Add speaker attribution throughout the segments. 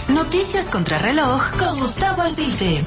Speaker 1: Noticias contra reloj con Gustavo Albite.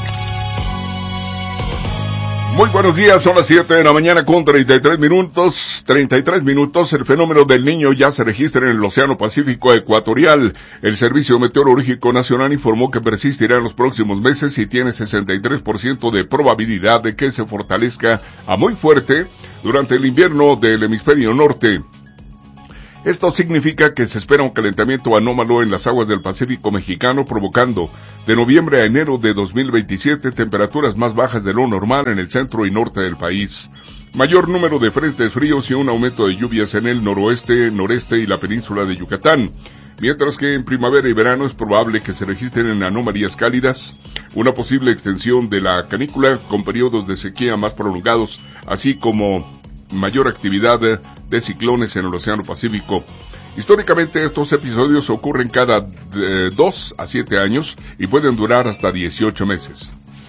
Speaker 2: Muy buenos días, son las 7 de la mañana con 33 minutos. El fenómeno del Niño ya se registra en el Océano Pacífico Ecuatorial. El Servicio Meteorológico Nacional informó que persistirá en los próximos meses y tiene 63% de probabilidad de que se fortalezca a muy fuerte durante el invierno del hemisferio norte. Esto significa que se espera un calentamiento anómalo en las aguas del Pacífico mexicano, provocando de noviembre a enero de 2027 temperaturas más bajas de lo normal en el centro y norte del país. Mayor número de frentes fríos y un aumento de lluvias en el noroeste, noreste y la península de Yucatán. Mientras que en primavera y verano es probable que se registren anomalías cálidas, una posible extensión de la canícula con periodos de sequía más prolongados, así como mayor actividad de ciclones en el Océano Pacífico. Históricamente estos episodios ocurren cada 2 a 7 años y pueden durar hasta 18 meses.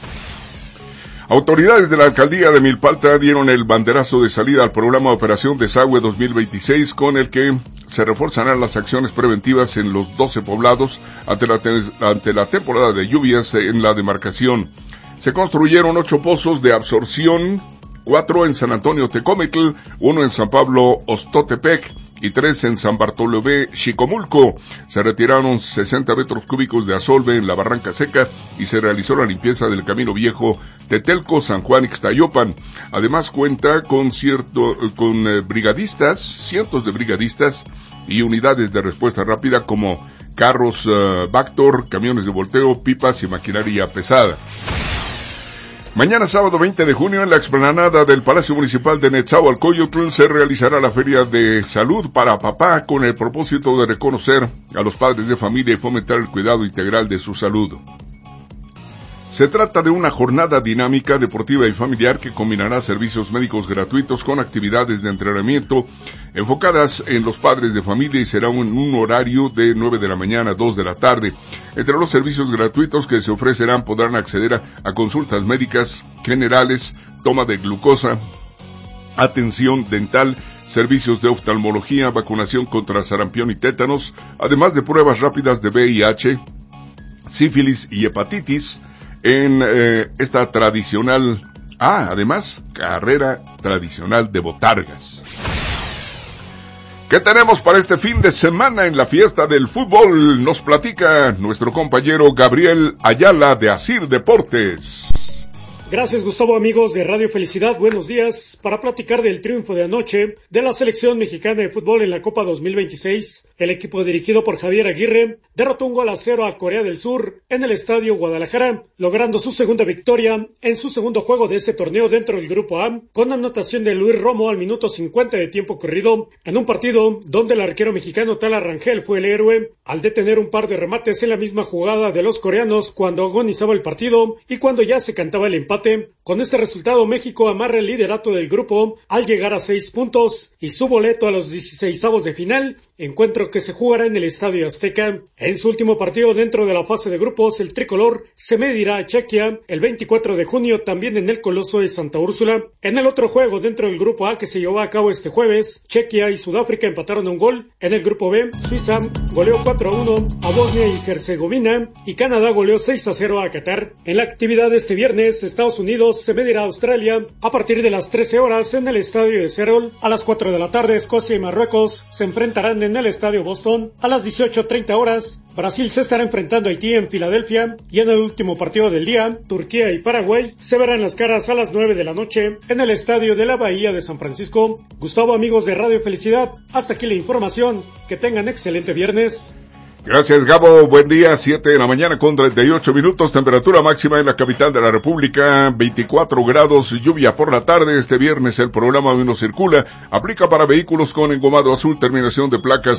Speaker 2: Autoridades de la alcaldía de Milpalta dieron el banderazo de salida al programa de Operación Desagüe 2026, con el que se reforzarán las acciones preventivas en los 12 poblados ante la temporada de lluvias en la demarcación. Se construyeron 8 pozos de absorción, 4 en San Antonio Tecometl, 1 en San Pablo Ostotepec y 3 en San Bartolomé Xicomulco. Se retiraron 60 metros cúbicos de asolve en la Barranca Seca y se realizó la limpieza del camino viejo Tetelco, San Juan Ixtayopan. Además cuenta con brigadistas, cientos de brigadistas y unidades de respuesta rápida como carros Vactor, camiones de volteo, pipas y maquinaria pesada. Mañana sábado 20 de junio en la explanada del Palacio Municipal de Netzahualcóyotl se realizará la Feria de Salud para Papá con el propósito de reconocer a los padres de familia y fomentar el cuidado integral de su salud. Se trata de una jornada dinámica, deportiva y familiar que combinará servicios médicos gratuitos con actividades de entrenamiento enfocadas en los padres de familia y será en un horario de 9 de la mañana a 2 de la tarde. Entre los servicios gratuitos que se ofrecerán podrán acceder a consultas médicas generales, toma de glucosa, atención dental, servicios de oftalmología, vacunación contra sarampión y tétanos, además de pruebas rápidas de VIH, sífilis y hepatitis, en esta tradicional, además, carrera tradicional de botargas. ¿Qué tenemos para este fin de semana en la fiesta del fútbol? Nos platica nuestro compañero Gabriel Ayala de Asir Deportes.
Speaker 3: Gracias, Gustavo, amigos de Radio Felicidad. Buenos días. Para platicar del triunfo de anoche de la selección mexicana de fútbol en la Copa 2026, el equipo dirigido por Javier Aguirre derrotó 1-0 a Corea del Sur en el Estadio Guadalajara, logrando su segunda victoria en su segundo juego de este torneo dentro del Grupo A, con anotación de Luis Romo al minuto 50 de tiempo corrido, en un partido donde el arquero mexicano Tala Rangel fue el héroe, al detener un par de remates en la misma jugada de los coreanos cuando agonizaba el partido y cuando ya se cantaba el empate. Con este resultado, México amarra el liderato del grupo al llegar a 6 puntos y su boleto a los 16avos de final, encuentro que se jugará en el Estadio Azteca. En su último partido dentro de la fase de grupos, el tricolor se medirá a Chequia el 24 de junio, también en el Coloso de Santa Úrsula. En el otro juego dentro del grupo A que se llevó a cabo este jueves, Chequia y Sudáfrica empataron un gol. En el grupo B, Suiza goleó 4-1 a Bosnia y Herzegovina y Canadá goleó 6-0 a Qatar. En la actividad de este viernes, Estados Unidos se medirá a Australia a partir de las 13 horas en el estadio de Serol. A las 4 de la tarde, Escocia y Marruecos se enfrentarán en el estadio Boston. A las 18:30 horas, Brasil se estará enfrentando a Haití en Filadelfia. Y en el último partido del día, Turquía y Paraguay se verán las caras a las 9 de la noche en el estadio de la Bahía de San Francisco. Gustavo, amigos de Radio Felicidad, hasta aquí la información. Que tengan excelente viernes.
Speaker 2: Gracias, Gabo. Buen día, 7 de la mañana con 38 minutos, temperatura máxima en la capital de la República, 24 grados, lluvia por la tarde. Este viernes el programa Uno Circula aplica para vehículos con engomado azul, terminación de placas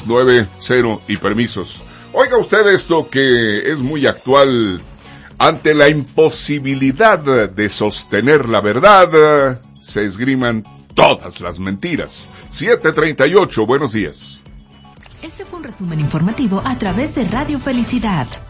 Speaker 2: 90 y permisos. Oiga usted esto que es muy actual. Ante la imposibilidad de sostener la verdad, se esgriman todas las mentiras. 7:38, buenos días.
Speaker 1: Este fue un resumen informativo a través de Radio Felicidad.